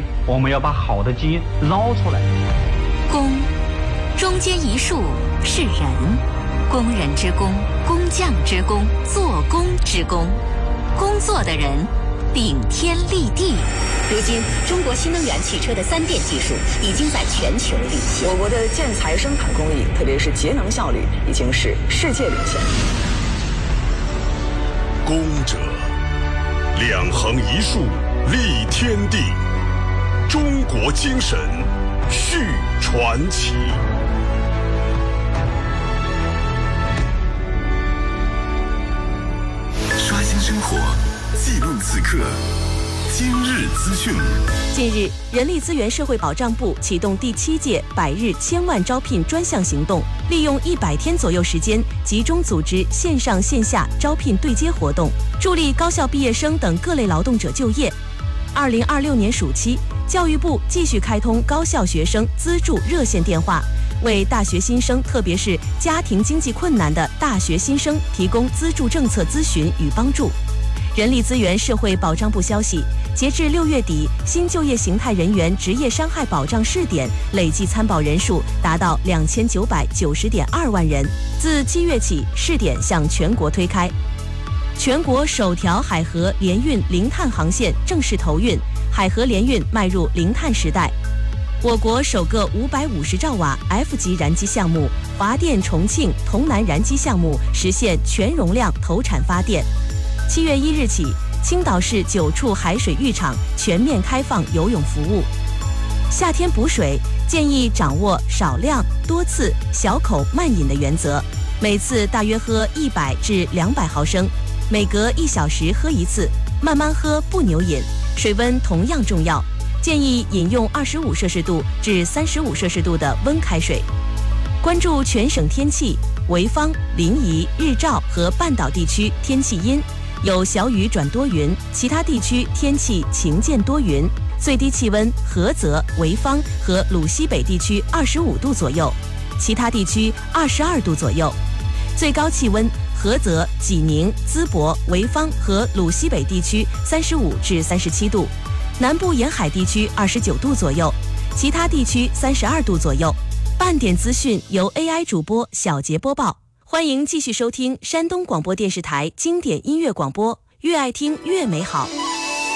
我们要把好的基因捞出来。 工，中间一竖是人，工人之工，工匠之工，做工之工，工作的人顶天立地。 如今，中国新能源汽车的3电技术已经在全球领先。 我国的建材生产工艺，特别是节能效率，已经是世界领先。 工者，两横一竖立天地，中国精神续传奇。 刷新生活，记录此刻。今日资讯。 近日，人力资源社会保障部启动第7届100日千万招聘专项行动，利用100天左右时间，集中组织线上线下招聘对接活动，助力高校毕业生等各类劳动者就业。2026年暑期，教育部继续开通高校学生资助热线电话，为大学新生，特别是家庭经济困难的大学新生提供资助政策咨询与帮助。人力资源社会保障部消息，截至6月底，新就业形态人员职业伤害保障试点累计参保人数达到2990.2万人。自7月起，试点向全国推开。全国首条海河联运零碳航线正式投运，海河联运迈入零碳时代。我国首个550兆瓦 F 级燃机项目华电重庆潼南燃机项目实现全容量投产发电。7月1日起，青岛市9处海水浴场全面开放游泳服务。夏天补水，建议掌握少量、多次、小口慢饮的原则，每次大约喝100至200毫升，每隔1小时喝一次，慢慢喝不牛饮。水温同样重要，建议饮用25摄氏度至35摄氏度的温开水。关注全省天气，潍坊、临沂、日照和半岛地区天气阴，有小雨转多云，其他地区天气晴间多云。最低气温，菏泽、潍坊和鲁西北地区25度左右，其他地区22度左右。最高气温，菏泽、济宁、淄博、潍坊和鲁西北地区35至37度，南部沿海地区29度左右，其他地区32度左右。半点资讯由 AI 主播小杰播报。欢迎继续收听山东广播电视台经典音乐广播，越爱听越美好。